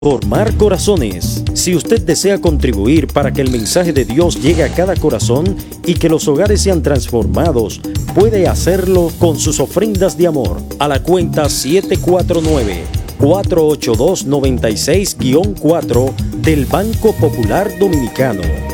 Formar corazones. Si usted desea contribuir para que el mensaje de Dios llegue a cada corazón y que los hogares sean transformados, puede hacerlo con sus ofrendas de amor a la cuenta 749-482-96-4 del Banco Popular Dominicano.